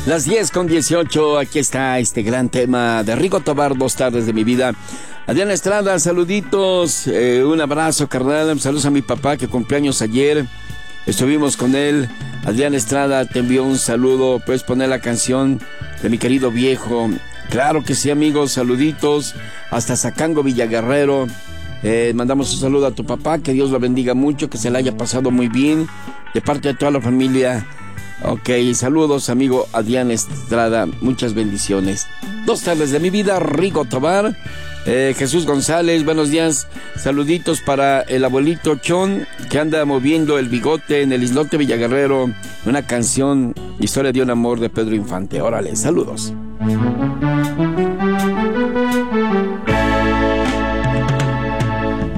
Las 10:18, aquí está este gran tema de Rigo Tobar, 2 tardes de mi vida. Adrián Estrada, saluditos, un abrazo carnal, saludos a mi papá que cumpleaños ayer, estuvimos con él. Adrián Estrada te envió un saludo, puedes poner la canción de mi querido viejo. Claro que sí, amigos, saluditos hasta Zacango, Villaguerrero. Mandamos un saludo a tu papá, que Dios lo bendiga mucho, que se le haya pasado muy bien, de parte de toda la familia. Ok, saludos, amigo Adrián Estrada, muchas bendiciones. 2 tardes de mi vida, Rigo Tobar. Jesús González, buenos días, saluditos para el abuelito Chon, que anda moviendo el bigote en el islote Villaguerrero, una canción, Historia de un amor de Pedro Infante. Órale, saludos.